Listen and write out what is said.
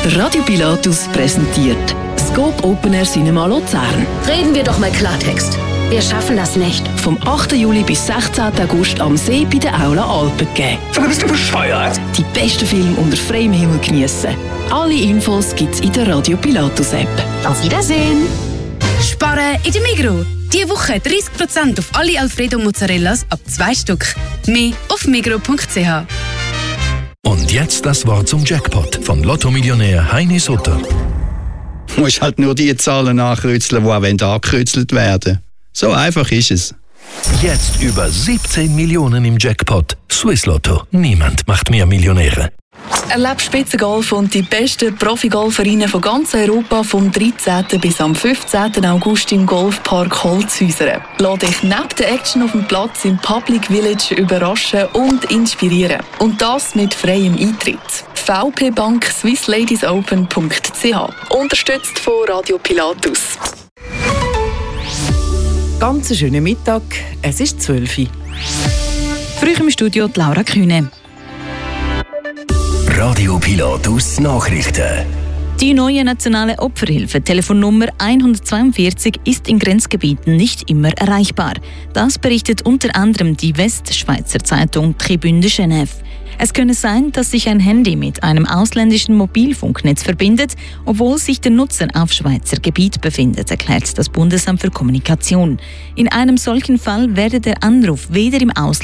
Der Radio Pilatus präsentiert Scope Open Air Cinema Luzern. Reden wir doch mal Klartext. Wir schaffen das nicht. Vom 8. Juli bis 16. August am See bei der Aula Alpengä. Bist du bescheuert? Die besten Filme unter freiem Himmel geniessen. Alle Infos gibt's in der Radio Pilatus App. Auf Wiedersehen. Sparen in der Migros. Diese Woche 30% auf alle Alfredo Mozzarellas ab 2 Stück. Mehr auf migros.ch. Und jetzt das Wort zum Jackpot von Lotto-Millionär Heini Sutter. Du musst halt nur die Zahlen nachkreuzeln, die auch angekreuzelt werden. So einfach ist es. Jetzt über 17 Millionen im Jackpot. Swiss Lotto. Niemand macht mehr Millionäre. Erlebe Spitzengolf und die besten Profigolferinnen von ganz Europa vom 13. bis am 15. August im Golfpark Holzhäuser. Lass dich neben der Action auf dem Platz im Public Village überraschen und inspirieren. Und das mit freiem Eintritt. VP Bank SwissLadiesOpen.ch. Unterstützt von Radio Pilatus. Ganz schönen Mittag, es ist 12 Uhr. Früh im Studio die Laura Kühne. Radio Pilatus Nachrichten. Die neue nationale Opferhilfe Telefonnummer 142 ist in Grenzgebieten nicht immer erreichbar. Das berichtet unter anderem die Westschweizer Zeitung Tribune de Genève. Es könne sein, dass sich ein Handy mit einem ausländischen Mobilfunknetz verbindet, obwohl sich der Nutzer auf Schweizer Gebiet befindet, erklärt das Bundesamt für Kommunikation. In einem solchen Fall werde der Anruf weder im Ausland